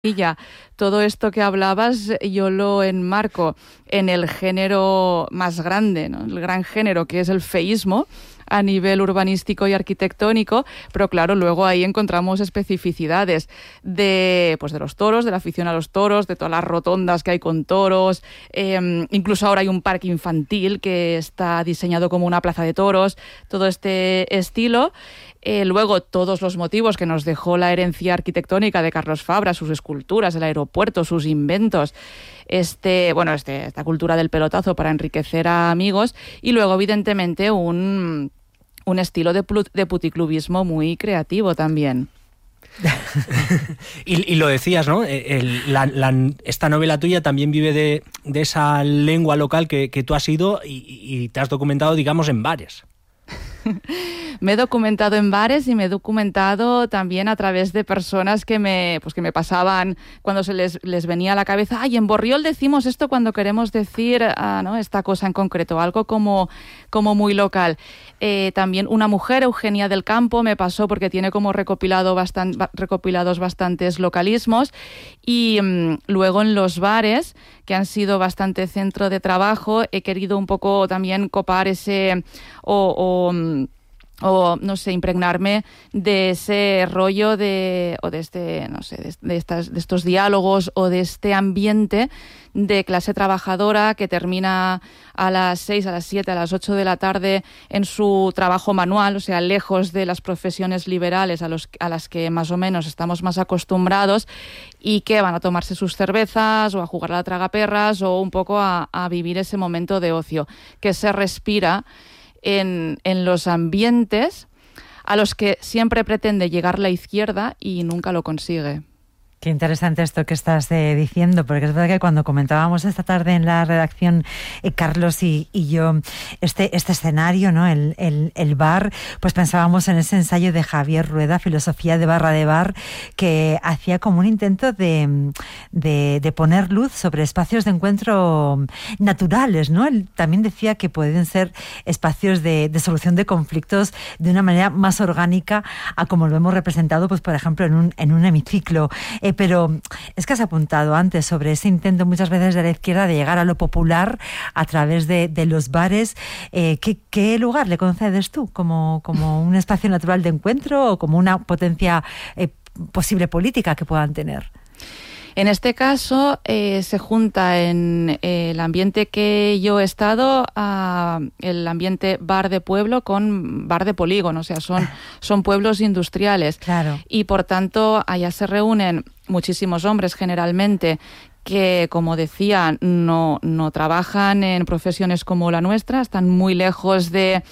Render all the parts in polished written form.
Y ya, todo esto que hablabas yo lo enmarco en el género más grande, ¿no? El gran género que es el feísmo a nivel urbanístico y arquitectónico, pero claro, luego ahí encontramos especificidades de los toros, de la afición a los toros, de todas las rotondas que hay con toros, incluso ahora hay un parque infantil que está diseñado como una plaza de toros, todo este estilo. Luego todos los motivos que nos dejó la herencia arquitectónica de Carlos Fabra, sus esculturas, el aeropuerto, sus inventos, esta cultura del pelotazo para enriquecer a amigos, y luego evidentemente un estilo de puticlubismo muy creativo también. y lo decías, ¿no? Esta novela tuya también vive de esa lengua local que tú has ido y te has documentado, digamos, en bares. Me he documentado en bares y me he documentado también a través de personas que me pasaban cuando se les venía a la cabeza, ay, en Borriol decimos esto cuando queremos decir ¿no? esta cosa en concreto, algo como muy local. También una mujer, Eugenia del Campo, me pasó porque tiene como recopilados bastantes localismos, y luego en los bares, que han sido bastante centro de trabajo, he querido un poco también copar ese o no sé, impregnarme de ese rollo de estos diálogos o de este ambiente de clase trabajadora que termina a las 6, a las 7, a las 8 de la tarde en su trabajo manual, o sea, lejos de las profesiones liberales a las que más o menos estamos más acostumbrados, y que van a tomarse sus cervezas o a jugar a la tragaperras o un poco a vivir ese momento de ocio que se respira en los ambientes a los que siempre pretende llegar la izquierda y nunca lo consigue. Qué interesante esto que estás diciendo, porque es verdad que cuando comentábamos esta tarde en la redacción, Carlos y yo, este escenario, ¿no? El bar, pues pensábamos en ese ensayo de Javier Rueda, Filosofía de barra de bar, que hacía como un intento de poner luz sobre espacios de encuentro naturales, ¿no? Él también decía que pueden ser espacios de solución de conflictos de una manera más orgánica a como lo hemos representado, pues por ejemplo, en un hemiciclo. Pero es que has apuntado antes sobre ese intento muchas veces de la izquierda de llegar a lo popular a través de los bares. ¿Qué lugar le concedes tú? ¿Como un espacio natural de encuentro o como una potencia posible política que puedan tener? En este caso se junta en el ambiente que yo he estado, el ambiente bar de pueblo con bar de polígono, o sea, son pueblos industriales. Claro. Y por tanto allá se reúnen muchísimos hombres generalmente que, como decía, no trabajan en profesiones como la nuestra, están muy lejos de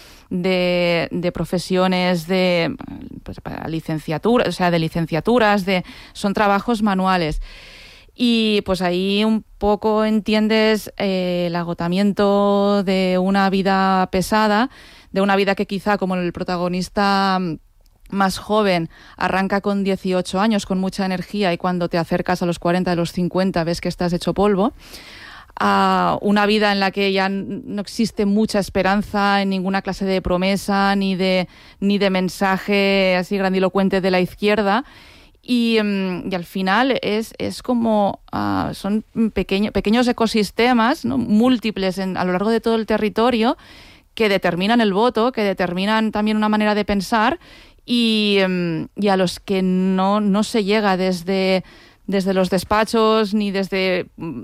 profesiones de licenciatura, o sea, de licenciaturas, son trabajos manuales. Y pues ahí un poco entiendes el agotamiento de una vida pesada, de una vida que quizá, como el protagonista más joven, arranca con 18 años, con mucha energía, y cuando te acercas a los 40, a los 50, ves que estás hecho polvo. A una vida en la que ya no existe mucha esperanza en ninguna clase de promesa ni de mensaje así grandilocuente de la izquierda. Y al final es como son pequeños ecosistemas, ¿no? Múltiples a lo largo de todo el territorio, que determinan el voto, que determinan también una manera de pensar, y a los que no se llega desde los despachos ni desde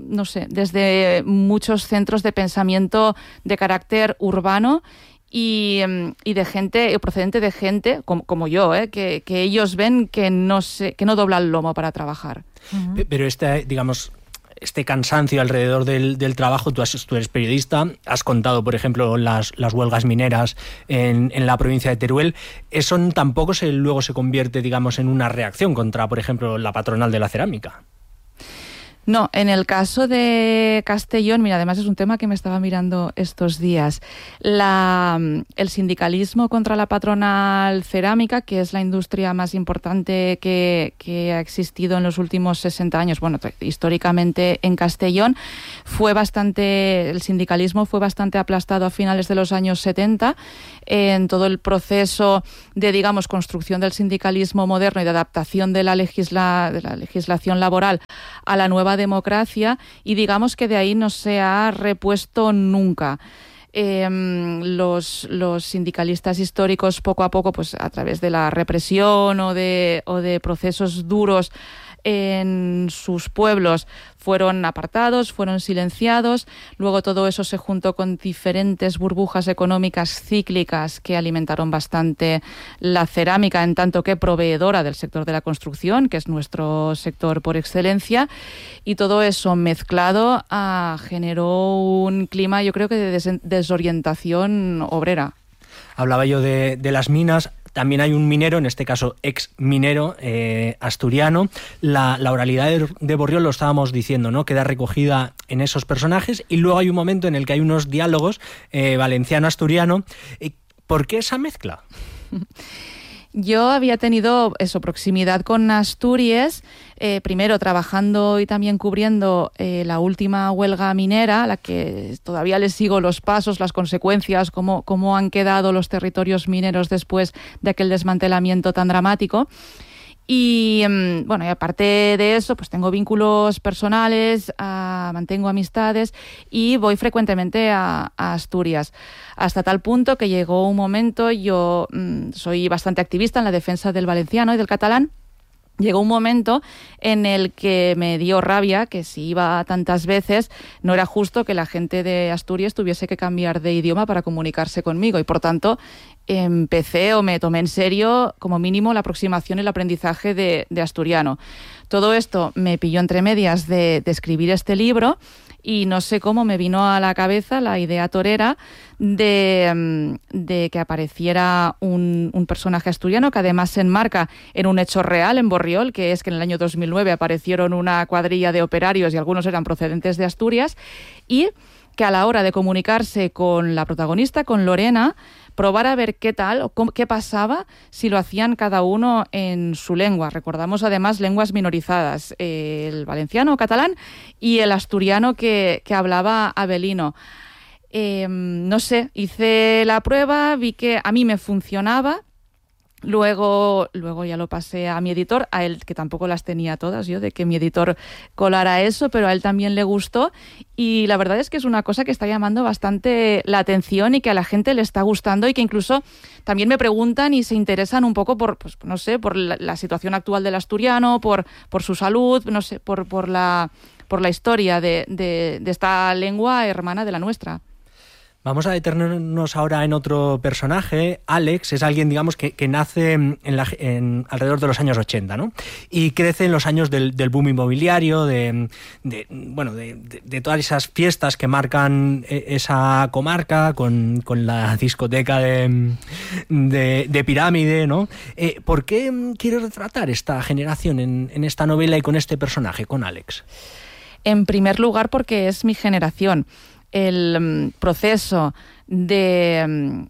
muchos centros de pensamiento de carácter urbano y de gente, procedente de gente como yo, que ellos ven que no dobla el lomo para trabajar. Uh-huh. Pero este cansancio alrededor del trabajo, tú eres periodista, has contado, por ejemplo, las huelgas mineras en la provincia de Teruel. Eso tampoco luego se convierte, digamos, en una reacción contra, por ejemplo, la patronal de la cerámica. No, en el caso de Castellón, mira, además es un tema que me estaba mirando estos días, el sindicalismo contra la patronal cerámica, que es la industria más importante que ha existido en los últimos 60 años, bueno, históricamente en Castellón, el sindicalismo fue bastante aplastado a finales de los años 70, en todo el proceso de, digamos, construcción del sindicalismo moderno y de adaptación de la legislación laboral a la nueva democracia, y digamos que de ahí no se ha repuesto nunca. Los sindicalistas históricos, poco a poco, pues a través de la represión o de procesos duros en sus pueblos, fueron apartados, fueron silenciados. Luego todo eso se juntó con diferentes burbujas económicas cíclicas que alimentaron bastante la cerámica, en tanto que proveedora del sector de la construcción, que es nuestro sector por excelencia. Y todo eso mezclado generó un clima, yo creo que de desorientación obrera. Hablaba yo de las minas. También hay un minero, en este caso ex minero asturiano. La oralidad de Borriol, lo estábamos diciendo, ¿no? Queda recogida en esos personajes, y luego hay un momento en el que hay unos diálogos valenciano-asturiano. ¿Por qué esa mezcla? Yo había tenido proximidad con Asturias, primero trabajando y también cubriendo la última huelga minera, a la que todavía les sigo los pasos, las consecuencias, cómo han quedado los territorios mineros después de aquel desmantelamiento tan dramático. Y bueno, y aparte de eso, pues tengo vínculos personales, mantengo amistades y voy frecuentemente a Asturias. Hasta tal punto que llegó un momento, yo soy bastante activista en la defensa del valenciano y del catalán. Llegó un momento en el que me dio rabia que si iba tantas veces no era justo que la gente de Asturias tuviese que cambiar de idioma para comunicarse conmigo, y por tanto me tomé en serio como mínimo la aproximación y el aprendizaje de asturiano. Todo esto me pilló entre medias de escribir este libro, y no sé cómo me vino a la cabeza la idea torera de que apareciera un personaje asturiano que además se enmarca en un hecho real en Borriol, que es que en el año 2009 aparecieron una cuadrilla de operarios y algunos eran procedentes de Asturias, y que a la hora de comunicarse con la protagonista, con Lorena, probar a ver qué tal o qué pasaba si lo hacían cada uno en su lengua. Recordamos además lenguas minorizadas, el valenciano o catalán y el asturiano que hablaba Avelino. No sé, hice la prueba, vi que a mí me funcionaba. Luego ya lo pasé a mi editor, a él, que tampoco las tenía todas yo, de que mi editor colara eso, pero a él también le gustó, y la verdad es que es una cosa que está llamando bastante la atención y que a la gente le está gustando, y que incluso también me preguntan y se interesan un poco por, pues, no sé, por la situación actual del asturiano, por su salud, no sé, por la historia de esta lengua hermana de la nuestra. Vamos a detenernos ahora en otro personaje. Alex es alguien, digamos, que nace alrededor de los años 80, ¿no? Y crece en los años del boom inmobiliario, de todas esas fiestas que marcan esa comarca con la discoteca de Pirámide, ¿no? ¿Por qué quieres retratar esta generación en esta novela y con este personaje, con Alex? En primer lugar, porque es mi generación. El proceso de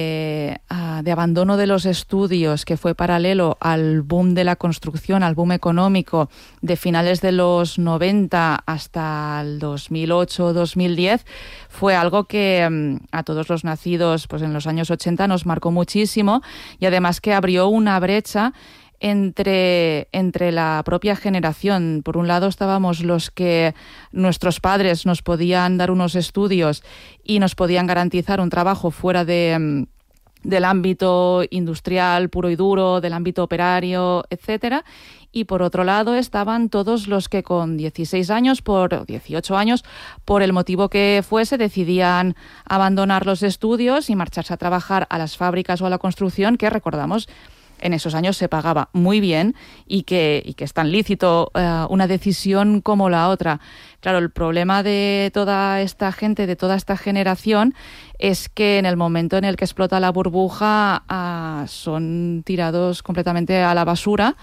abandono de los estudios, que fue paralelo al boom de la construcción, al boom económico de finales de los 90 hasta el 2008-2010, fue algo que a todos los nacidos pues en los años 80 nos marcó muchísimo, y además que abrió una brecha entre la propia generación. Por un lado estábamos los que nuestros padres nos podían dar unos estudios y nos podían garantizar un trabajo fuera del ámbito industrial puro y duro, del ámbito operario, etcétera. Y por otro lado estaban todos los que con 16 años, por 18 años, por el motivo que fuese, decidían abandonar los estudios y marcharse a trabajar a las fábricas o a la construcción, que recordamos en esos años se pagaba muy bien y que es tan lícito una decisión como la otra. Claro, el problema de toda esta gente, de toda esta generación, es que en el momento en el que explota la burbuja son tirados completamente a la basura.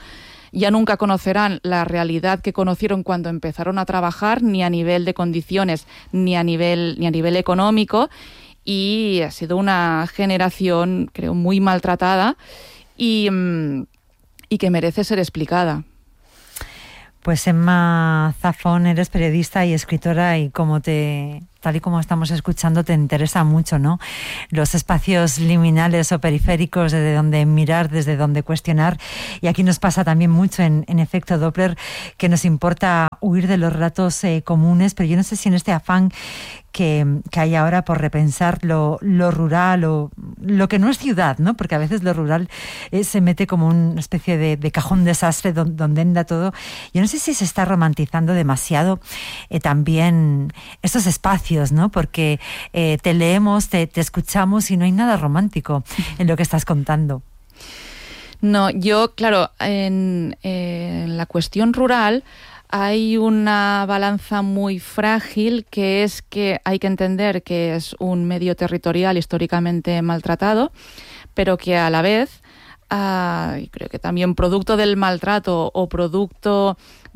ya nunca conocerán la realidad que conocieron cuando empezaron a trabajar, ni a nivel de condiciones, ni a nivel económico, y ha sido una generación, creo, muy maltratada y que merece ser explicada. Pues Emma Zafón, eres periodista y escritora, y tal y como estamos escuchando, te interesa mucho, ¿no? Los espacios liminales o periféricos, desde donde mirar, desde donde cuestionar. Y aquí nos pasa también mucho en Efecto Doppler, que nos importa huir de los relatos comunes, pero yo no sé si en este afán que hay ahora por repensar lo rural o lo que no es ciudad, ¿no? Porque a veces lo rural se mete como una especie de cajón desastre donde anda todo. Yo no sé si se está romantizando demasiado también estos espacios, ¿no? Porque te leemos, te escuchamos y no hay nada romántico en lo que estás contando. No, yo, claro, en la cuestión rural hay una balanza muy frágil, que es que hay que entender que es un medio territorial históricamente maltratado, pero que a la vez, y creo que también producto del maltrato o producto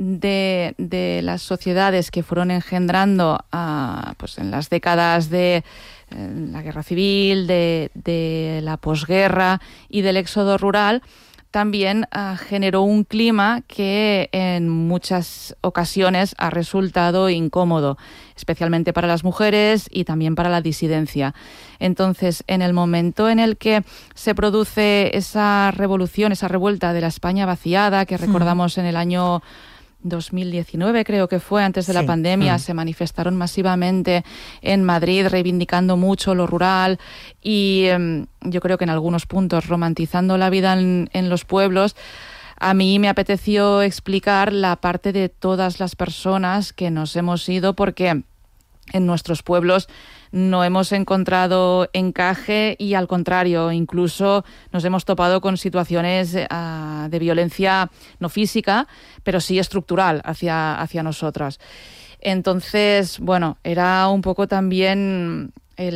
de las sociedades que fueron engendrando pues en las décadas de la guerra civil, de la posguerra y del éxodo rural, también generó un clima que en muchas ocasiones ha resultado incómodo, especialmente para las mujeres y también para la disidencia. Entonces, en el momento en el que se produce esa revolución, esa revuelta de la España vaciada, que recordamos en el año 2019, creo que fue, antes de la pandemia, se manifestaron masivamente en Madrid reivindicando mucho lo rural y yo creo que en algunos puntos romantizando la vida en los pueblos. A mí me apeteció explicar la parte de todas las personas que nos hemos ido, porque en nuestros pueblos no hemos encontrado encaje y, al contrario, incluso nos hemos topado con situaciones de violencia no física, pero sí estructural hacia nosotras. Entonces, bueno, era un poco también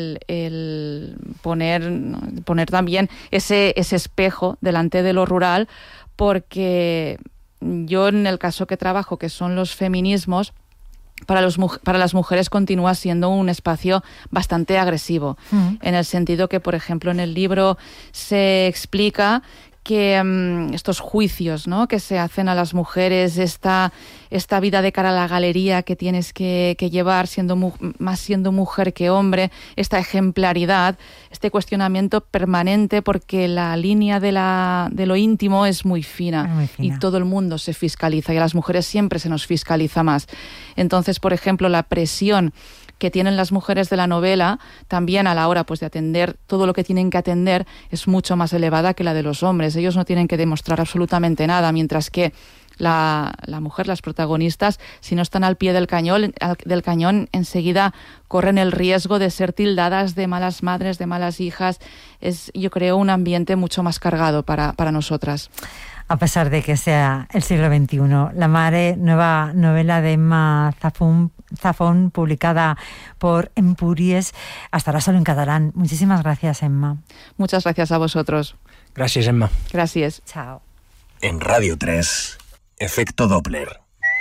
el poner también ese espejo delante de lo rural, porque yo, en el caso que trabajo, que son los feminismos, para las mujeres continúa siendo un espacio bastante agresivo, en el sentido que, por ejemplo, en el libro se explica que estos juicios, ¿no?, que se hacen a las mujeres, esta vida de cara a la galería que tienes que llevar siendo mujer que hombre, esta ejemplaridad, este cuestionamiento permanente, porque la línea de lo íntimo es muy fina y todo el mundo se fiscaliza, y a las mujeres siempre se nos fiscaliza más. Entonces, por ejemplo, la presión que tienen las mujeres de la novela, también a la hora, pues, de atender todo lo que tienen que atender, es mucho más elevada que la de los hombres. Ellos no tienen que demostrar absolutamente nada, mientras que la mujer, las protagonistas, si no están al pie del cañón, enseguida corren el riesgo de ser tildadas de malas madres, de malas hijas. Es, yo creo, un ambiente mucho más cargado para nosotras. A pesar de que sea el siglo XXI. La Mare, nueva novela de Emma Zafón, publicada por Empúries, hasta ahora solo en catalán. Muchísimas gracias, Emma. Muchas gracias a vosotros. Gracias, Emma. Gracias. Chao. En Radio 3, Efecto Doppler.